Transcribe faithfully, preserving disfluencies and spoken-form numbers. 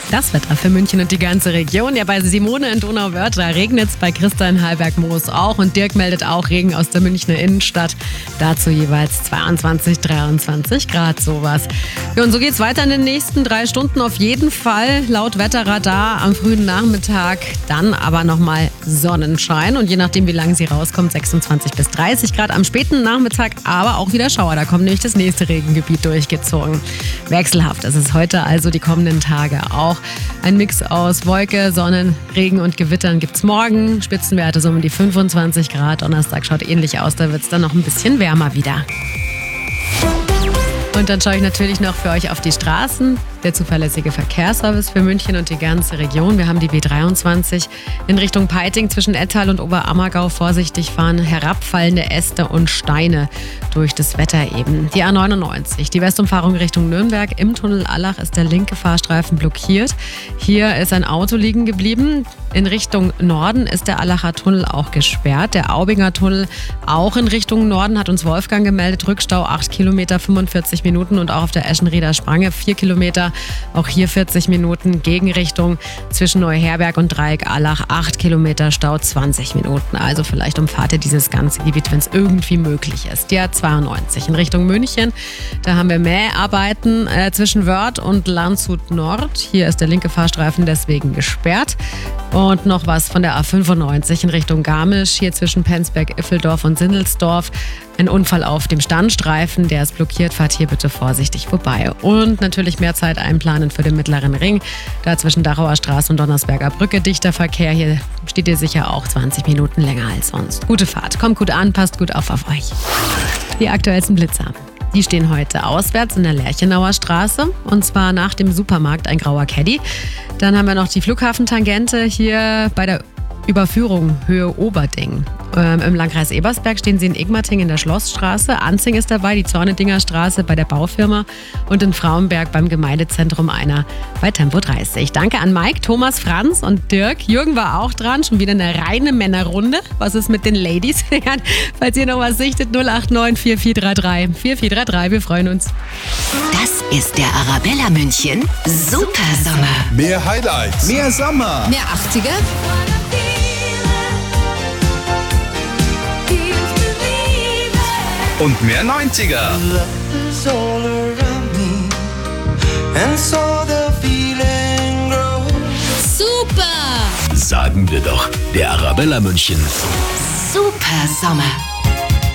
Das Wetter für München und die ganze Region. Ja, bei Simone in Donauwörth regnet es, bei Christa in Hallberg-Moos auch. Und Dirk meldet auch Regen aus der Münchner Innenstadt. Dazu jeweils zweiundzwanzig, dreiundzwanzig Grad sowas. Ja, und so geht's weiter in den nächsten drei Stunden auf jeden Fall. Laut Wetterradar am frühen Nachmittag dann aber nochmal Sonnenschein. Und je nachdem, wie lange sie rauskommt, sechsundzwanzig bis dreißig Grad. Am späten Nachmittag aber auch wieder Schauer. Da kommt nämlich das nächste Regengebiet durchgezogen. Wechselhaft ist es heute also die kommenden Tage auch. Ein Mix aus Wolke, Sonnen, Regen und Gewittern gibt's morgen. Spitzenwerte so um die fünfundzwanzig Grad. Donnerstag schaut ähnlich aus, da wird's dann noch ein bisschen wärmer wieder. Und dann schaue ich natürlich noch für euch auf die Straßen. Der zuverlässige Verkehrsservice für München und die ganze Region. Wir haben die B dreiundzwanzig in Richtung Peiting zwischen Ettal und Oberammergau. Vorsichtig fahren, herabfallende Äste und Steine durch das Wetter eben. Die A neunundneunzig, die Westumfahrung Richtung Nürnberg. Im Tunnel Allach ist der linke Fahrstreifen blockiert. Hier ist ein Auto liegen geblieben. In Richtung Norden ist der Allacher Tunnel auch gesperrt. Der Aubinger Tunnel auch in Richtung Norden, hat uns Wolfgang gemeldet. Rückstau acht Kilometer, fünfundvierzig Minuten. Und auch auf der Eschenrieder Sprange vier Kilometer. Auch hier vierzig Minuten Gegenrichtung zwischen Neuherberg und Dreieck Allach. acht Kilometer Stau, zwanzig Minuten. Also vielleicht umfahrt ihr dieses ganze Gebiet, wenn es irgendwie möglich ist. Die A zweiundneunzig in Richtung München. Da haben wir Mäharbeiten äh, zwischen Wörth und Landshut Nord. Hier ist der linke Fahrstreifen deswegen gesperrt. Und noch was von der A fünfundneunzig in Richtung Garmisch. Hier zwischen Penzberg, Iffeldorf und Sindelsdorf. Ein Unfall auf dem Standstreifen, der ist blockiert. Fahrt hier bitte vorsichtig vorbei. Und natürlich mehr Zeit einplanen für den Mittleren Ring. Da zwischen Dachauer Straße und Donnersberger Brücke dichter Verkehr. Hier steht ihr sicher auch zwanzig Minuten länger als sonst. Gute Fahrt, kommt gut an, passt gut auf auf euch. Die aktuellsten Blitzer. Die stehen heute auswärts in der Lerchenauer Straße und zwar nach dem Supermarkt ein grauer Caddy. Dann haben wir noch die Flughafentangente hier bei der Überführung Höhe Oberding. Ähm, Im Landkreis Ebersberg stehen sie in Igmating in der Schlossstraße. Anzing ist dabei, die Zornedinger Straße bei der Baufirma und in Frauenberg beim Gemeindezentrum einer bei Tempo dreißig. Danke an Mike, Thomas, Franz und Dirk. Jürgen war auch dran, schon wieder eine reine Männerrunde. Was ist mit den Ladies? Falls ihr noch was sichtet, null acht neun vier vier drei drei vier vier drei drei. Wir freuen uns. Das ist der Arabella München Super Sommer. Mehr Highlights, mehr Sommer, Mehr achtziger, und mehr neunziger. Super! Sagen wir doch, der Arabella München Super Sommer.